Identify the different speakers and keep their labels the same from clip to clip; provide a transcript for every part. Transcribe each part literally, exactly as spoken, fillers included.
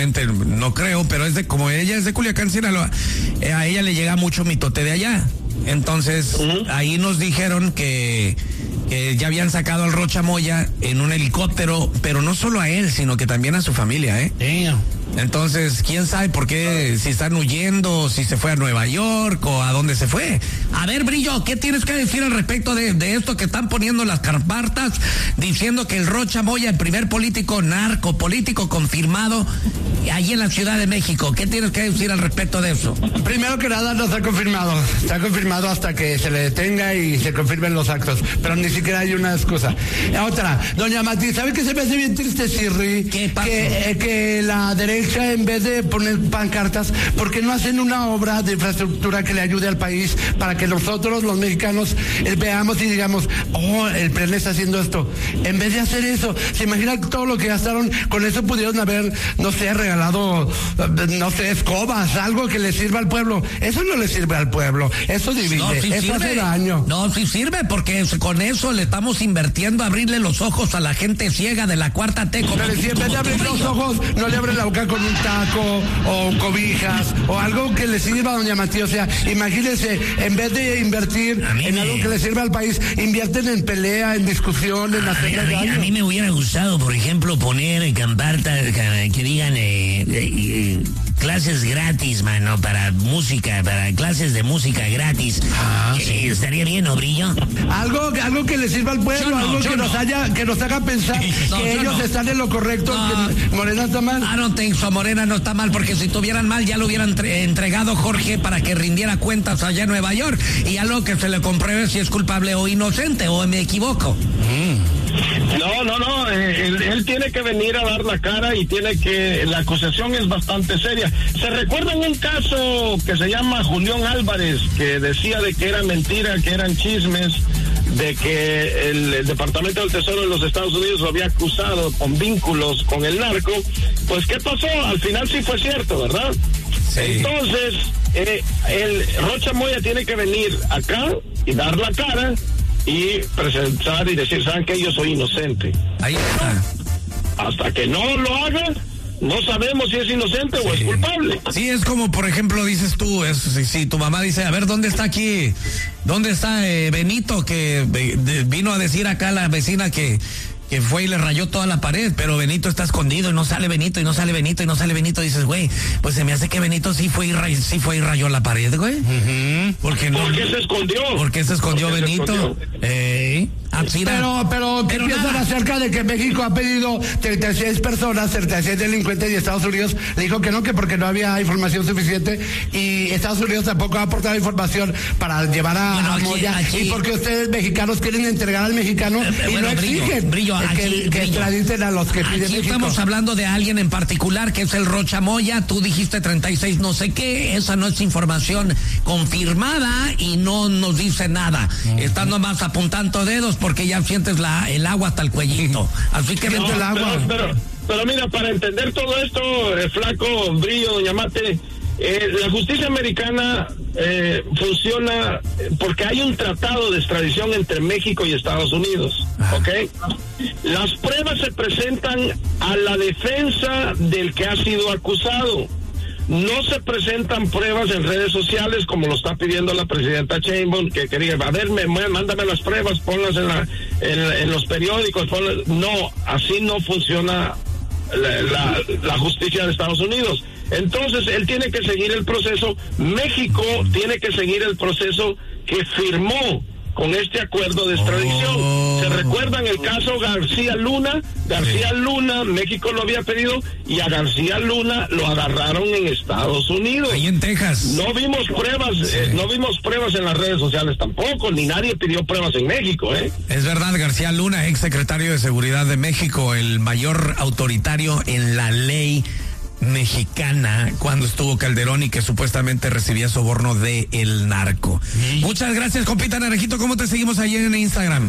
Speaker 1: obviamente no creo, pero es de, como ella es de Culiacán, Sinaloa, eh, a ella le llega mucho mitote de allá. Entonces, uh-huh. ahí nos dijeron que, que ya habían sacado al Rocha Moya en un helicóptero, pero no solo a él, sino que también a su familia, ¿eh? Damn. Entonces, quién sabe por qué, si están huyendo, si se fue a Nueva York o a dónde se fue. A ver, Brillo, ¿qué tienes que decir al respecto de, de esto que están poniendo las carpartas diciendo que el Rocha Moya, el primer político narco, político confirmado ahí en la Ciudad de México? ¿Qué tienes que decir al respecto de eso?
Speaker 2: Primero que nada, no está confirmado. Está confirmado hasta que se le detenga y se confirmen los actos, pero ni siquiera hay una excusa. Otra, doña Mati, ¿sabe qué se me hace bien triste, Sirri?
Speaker 1: ¿Qué pasa?
Speaker 2: Que, eh, que la derecha, en vez de poner pancartas, ¿por qué no hacen una obra de infraestructura que le ayude al país para que nosotros, los mexicanos, eh, veamos y digamos, oh, el P R I está haciendo esto? En vez de hacer eso, ¿se imagina todo lo que gastaron? Con eso pudieron haber, no sé, regalado, no sé, escobas, algo que le sirva al pueblo. Eso no le sirve al pueblo, eso divide,
Speaker 1: no, sí
Speaker 2: eso
Speaker 1: sirve.
Speaker 2: hace daño.
Speaker 1: No, sí sirve, porque con eso le estamos invirtiendo a abrirle los ojos a la gente ciega de la cuarta T.
Speaker 2: Pero si en vez de abrir los ojos, no le abre la boca con un taco o cobijas o algo que le sirva a doña Matías. O sea, imagínense, en vez de invertir en me... algo que le sirva al país, invierten en pelea, en discusión, en hacer
Speaker 3: a, mí, a mí me hubiera gustado, por ejemplo, poner campartas que digan eh, eh, clases gratis, mano, para música, para clases de música gratis. Ah, eh, sí. ¿Estaría bien, ¿no, Brillo?
Speaker 2: Algo, algo que le sirva al pueblo, no, algo que no. nos haya, que nos haga pensar no, que ellos no. están en lo correcto, no. que Morena está mal.
Speaker 1: I don't think so, Morena no está mal, porque si estuvieran mal ya lo hubieran entre, entregado Jorge para que rindiera cuentas allá en Nueva York, y a lo que se le compruebe si es culpable o inocente, o me equivoco.
Speaker 4: Mm. No, no, no, eh, él, él tiene que venir a dar la cara y tiene que, la acusación es bastante seria. ¿Se recuerdan un caso que se llama Julián Álvarez, que decía de que era mentira, que eran chismes, de que el, el Departamento del Tesoro de los Estados Unidos lo había acusado con vínculos con el narco? Pues, ¿qué pasó? Al final sí fue cierto, ¿verdad? Sí. Entonces, eh, el Rocha Moya tiene que venir acá y dar la cara y presentar y decir, ¿saben qué? Yo soy inocente.
Speaker 1: Ahí está.
Speaker 4: Hasta que no lo haga, no sabemos si es inocente sí. o es culpable.
Speaker 1: Sí, es como, por ejemplo, dices tú, es, si, si tu mamá dice, a ver, ¿dónde está aquí? ¿Dónde está eh, Benito? Que de, de, vino a decir acá la vecina que... que fue y le rayó toda la pared, pero Benito está escondido y no sale Benito y no sale Benito y no sale Benito. Dices, güey, pues se me hace que Benito sí fue y, ray, sí fue y rayó la pared, güey.
Speaker 4: Uh-huh.
Speaker 1: ¿Por qué no?
Speaker 4: ¿Por qué se escondió?
Speaker 1: ¿Por qué se escondió
Speaker 4: ¿Por qué
Speaker 1: Benito?
Speaker 4: se escondió?
Speaker 1: Eh,
Speaker 2: pero, pero, ¿qué pero piensan nada. acerca de que México ha pedido treinta y seis personas, treinta y seis delincuentes, y Estados Unidos le dijo que no, que porque no había información suficiente, y Estados Unidos tampoco ha aportado información para llevar a, bueno, aquí, a Moya, aquí, y porque ustedes mexicanos quieren entregar al mexicano eh, y bueno, no exigen
Speaker 1: brillo, brillo,
Speaker 2: que,
Speaker 1: aquí,
Speaker 2: que extraditen a los que piden
Speaker 1: aquí
Speaker 2: México.
Speaker 1: Estamos hablando de alguien en particular que es el Rocha Moya. Tú dijiste treinta y seis no sé qué, esa no es información confirmada y no nos dice nada. Uh-huh. Están nomás apuntando dedos porque ya sientes la, el agua hasta el cuellito. Así que
Speaker 4: no,
Speaker 1: vente el agua.
Speaker 4: Pero, pero, pero mira, para entender todo esto, el flaco, Brillo, doña Mate, eh, la justicia americana eh, funciona porque hay un tratado de extradición entre México y Estados Unidos, ¿ok? Las pruebas se presentan a la defensa del que ha sido acusado. No se presentan pruebas en redes sociales como lo está pidiendo la presidenta Sheinbaum, que quería, a ver, me, mándame las pruebas, ponlas en, la, en, en los periódicos. Ponlas. No, así no funciona la, la, la justicia de Estados Unidos. Entonces, él tiene que seguir el proceso. México tiene que seguir el proceso que firmó con este acuerdo de extradición. Oh. ¿Se recuerdan el caso García Luna? García sí. Luna, México lo había pedido y a García Luna lo agarraron en Estados Unidos.
Speaker 1: Ahí en Texas.
Speaker 4: No vimos pruebas, sí. eh, no vimos pruebas en las redes sociales tampoco, ni nadie pidió pruebas en México, ¿eh?
Speaker 1: Es verdad, García Luna, ex secretario de Seguridad de México, el mayor autoritario en la ley mexicana cuando estuvo Calderón y que supuestamente recibía soborno de el narco. ¿Sí? Muchas gracias, compita Naranjito. ¿Cómo te seguimos ahí en Instagram?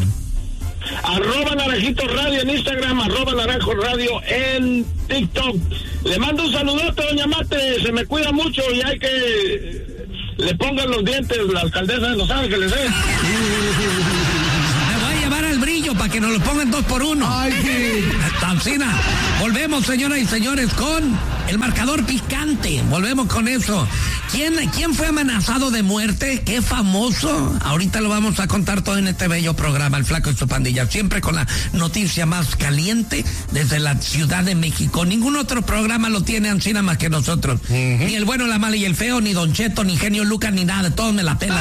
Speaker 4: Arroba Naranjito Radio en Instagram, arroba Naranjo Radio en TikTok. Le mando un saludote, doña Mate, se me cuida mucho y hay que le pongan los dientes la alcaldesa de Los Ángeles, ¿eh?
Speaker 1: Me voy a llevar al Brillo para para que nos lo pongan dos por uno.
Speaker 2: Ay, sí.
Speaker 1: Tancina. Volvemos, señoras y señores, con el marcador picante. Volvemos con eso. ¿Quién, ¿Quién fue amenazado de muerte? ¿Qué famoso? Ahorita lo vamos a contar todo en este bello programa, El Flaco y su Pandilla. Siempre con la noticia más caliente desde la Ciudad de México. Ningún otro programa lo tiene Ancina más que nosotros. Uh-huh. Ni El Bueno, la Mala y el Feo, ni Don Cheto, ni Genio Lucas, ni nada. Todos me la pelan.